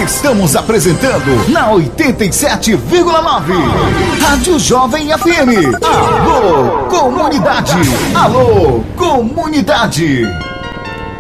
Estamos apresentando na 87,9 Rádio Jovem FM. Alô, comunidade! Alô, comunidade!